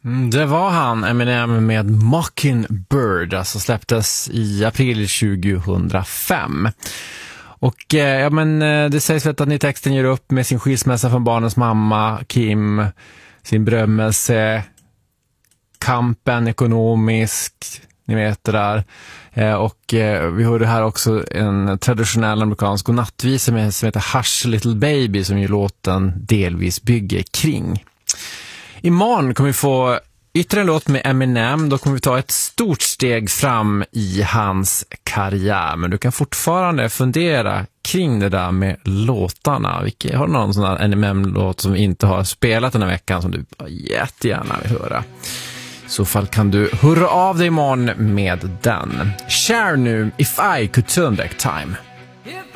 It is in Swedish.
Det var han, Eminem med Mockingbird, alltså släpptes i april 2005. Och det sägs väl att texten gör upp med sin skilsmässa från barnens mamma, Kim, sin berömmelse, kampen ekonomisk, ni vet det där. Och vi hörde här också en traditionell amerikansk godnattvisa som heter Hush Little Baby, som ju låten delvis bygger kring. Imorgon kommer vi få ytterligare en låt med Eminem. Då kommer vi ta ett stort steg fram i hans karriär. Men du kan fortfarande fundera kring det där med låtarna. Har du någon sån här Eminem-låt som vi inte har spelat den här veckan som du jättegärna vill höra? I så fall kan du hurra av dig imorgon med den. Cher nu, If I Could Turn Back Time.